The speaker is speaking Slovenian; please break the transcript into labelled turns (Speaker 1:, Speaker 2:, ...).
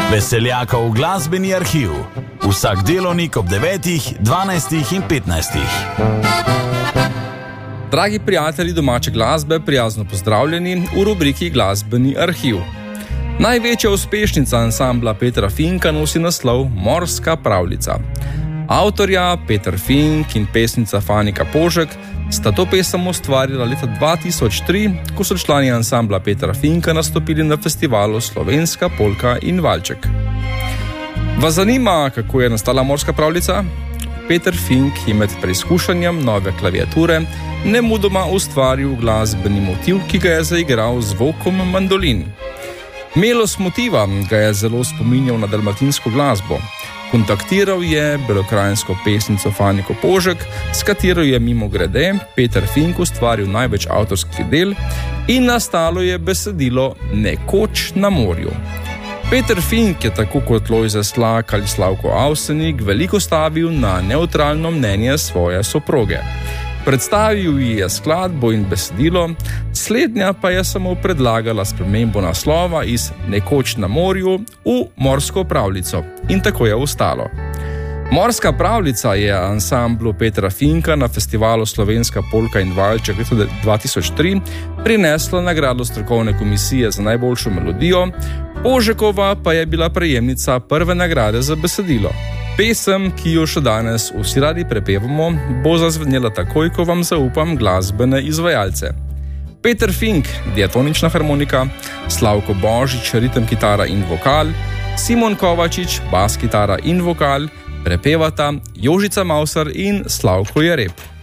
Speaker 1: Veseljakov glasbeni arhiv. Vsak delovnik ob 9, 12 in 15.
Speaker 2: Dragi prijatelji domače glasbe, prijazno pozdravljeni v rubriki Glasbeni arhiv. Največja uspešnica ansambla Petra Finka nosi naslov Morska pravljica. Avtorja Peter Fink in pesnica Fanika Požek sta to pesem ustvarila leta 2003, ko so člani ansambla Petra Finka nastopili na festivalu Slovenska polka in valček. Vas zanima, kako je nastala Morska pravljica? Peter Fink je med preizkušanjem nove klaviature nemudoma ustvaril glasbeni motiv, ki ga je zaigral z zvokom mandolin. Melos motiva ga je zelo spominjal na dalmatinsko glasbo. Kontaktiral je belokrajinsko pesnico Faniko Požek, s katero je mimogrede Peter Fink ustvaril največ avtorskih del in nastalo je besedilo Nekoč na morju. Peter Fink je tako kot Lojze Slak ali Slavko Avsenik veliko stavil na nevtralno mnenje svoje soproge. Predstavil ji je skladbo in besedilo, slednja pa je samo predlagala spremembo naslova iz Nekoč na morju v Morsko pravljico in tako je ostalo. Morska pravljica je ansamblu Petra Finka na festivalu Slovenska polka in valček leta 2003 prinesla nagrado strokovne komisije za najboljšo melodijo, Požekova pa je bila prejemnica prve nagrade za besedilo. Pesem, ki jo še danes vsi radi prepevamo, bo zazvenela takoj, ko vam zaupam glasbene izvajalce. Peter Fink, diatonična harmonika, Slavko Božič, ritem kitara in vokal, Simon Kovačič, bas kitara in vokal, prepevata Jožica Mausar in Slavko Jereb.